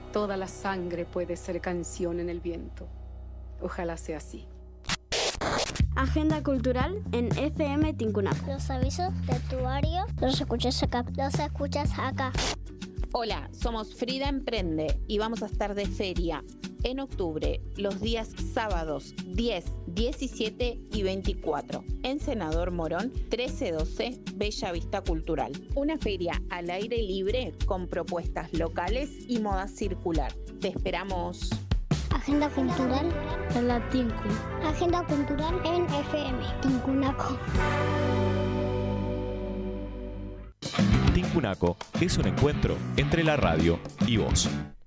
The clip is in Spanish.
Toda la sangre puede ser canción en el viento. Ojalá sea así. Agenda cultural en FM Tincunaco. Los avisos de actuario los escuchas acá. Hola, somos Frida Emprende y vamos a estar de feria en octubre, los días sábados 10, 17 y 24, en Senador Morón 1312, Bella Vista Cultural. Una feria al aire libre con propuestas locales y moda circular. Te esperamos. Agenda cultural En la Tincu. Agenda cultural en FM Tincunaco. Tincunaco es un encuentro entre la radio y vos.